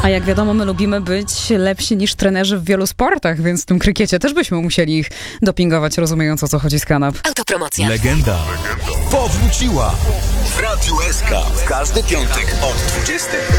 A jak wiadomo, my lubimy być lepsi niż trenerzy w wielu sportach, więc w tym krykiecie też byśmy musieli ich dopingować, rozumiejąc, o co chodzi z kanap. Autopromocja. Legenda powróciła w Radiu SK w każdy piątek od 20.